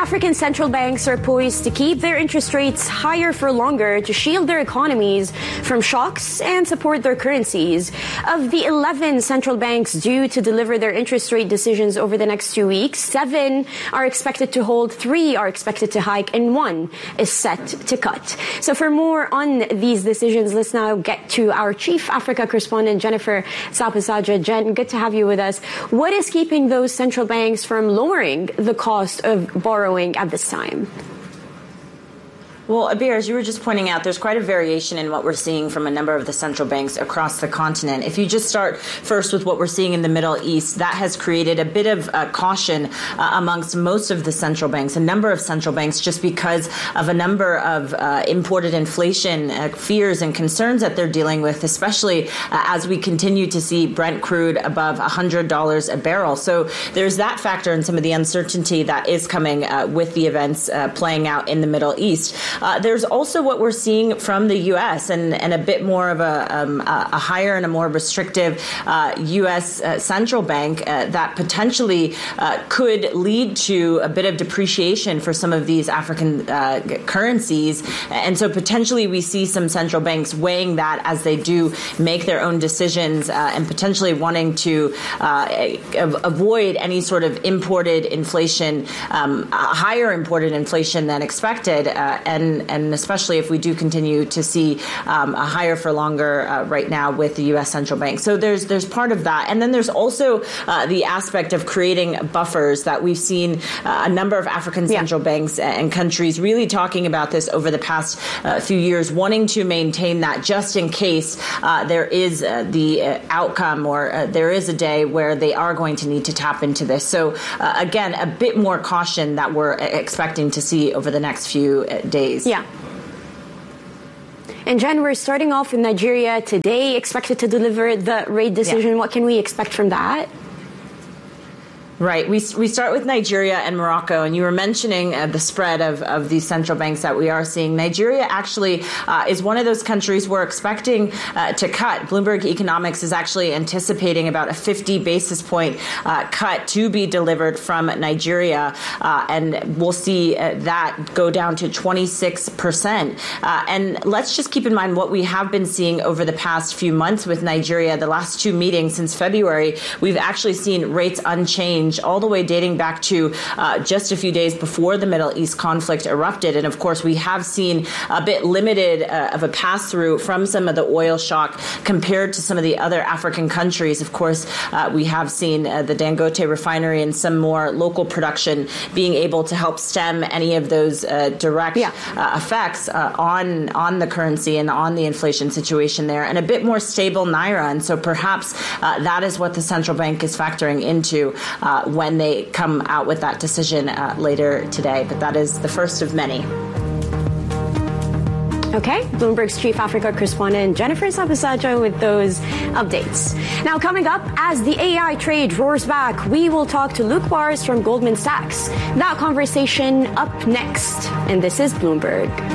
African central banks are poised to keep their interest rates higher for longer to shield their economies from shocks and support their currencies. Of the 11 central banks due to deliver their interest rate decisions over the next 2 weeks, 7 are expected to hold, 3 are expected to hike, and 1 is set to cut. So for more on these decisions, let's now get to our Chief Africa correspondent, Jennifer Sapasaja. Jen, good to have you with us. What is keeping those central banks from lowering the cost of borrowing at this time? Well, Abir, as you were just pointing out, there's quite a variation in what we're seeing from a number of the central banks across the continent. If you just start first with what we're seeing in the Middle East, that has created a bit of caution amongst most of the central banks, a number of central banks, just because of a number of imported inflation fears and concerns that they're dealing with, especially as we continue to see Brent crude above $100 a barrel. So there's that factor and some of the uncertainty that is coming with the events playing out in the Middle East. There's also what we're seeing from the U.S. and a bit more of a higher and a more restrictive U.S. central bank that potentially could lead to a bit of depreciation for some of these African currencies. And so potentially we see some central banks weighing that as they do make their own decisions and potentially wanting to avoid any sort of imported inflation, higher imported inflation than expected. And especially if we do continue to see a higher for longer right now with the U.S. central bank. So there's part of that. And then there's also the aspect of creating buffers that we've seen a number of African central banks and countries really talking about this over the past few years, wanting to maintain that just in case there is the outcome or there is a day where they are going to need to tap into this. So again, a bit more caution that we're expecting to see over the next few days. Yeah. And Jen, we're starting off with Nigeria today, expected to deliver the rate decision. Yeah. What can we expect from that? Right. We start with Nigeria and Morocco, and you were mentioning the spread of these central banks that we are seeing. Nigeria actually is one of those countries we're expecting to cut. Bloomberg Economics is actually anticipating about a 50 basis point cut to be delivered from Nigeria, and we'll see that go down to 26%. And let's just keep in mind what we have been seeing over the past few months with Nigeria. The last 2 meetings since February, we've actually seen rates unchanged, all the way dating back to just a few days before the Middle East conflict erupted. And of course, we have seen a bit limited of a pass-through from some of the oil shock compared to some of the other African countries. Of course, we have seen the Dangote refinery and some more local production being able to help stem any of those direct effects on the currency and on the inflation situation there, and a bit more stable Naira. And so perhaps that is what the central bank is factoring into when they come out with that decision later today. But that is the first of many. Okay, Bloomberg's Chief Africa correspondent Jennifer Sapasaja with those updates. Now coming up, as the AI trade roars back, we will talk to Luke Bars from Goldman Sachs. That conversation up next. And this is Bloomberg.